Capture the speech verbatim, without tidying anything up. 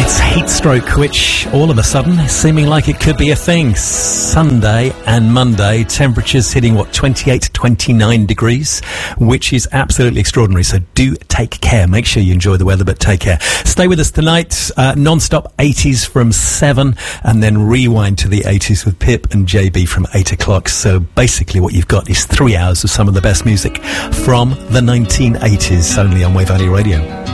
It's heat stroke, which all of a sudden is seeming like it could be a thing. Sunday and Monday, temperatures hitting, what, twenty-eight, twenty-nine degrees, which is absolutely extraordinary. So do take care. Make sure you enjoy the weather, but take care. Stay with us tonight. Uh, non-stop eighties from seven, and then rewind to the eighties with Pip and J B from eight o'clock. So basically what you've got is three hours of some of the best music from the nineteen eighties, only on Wave Valley Radio.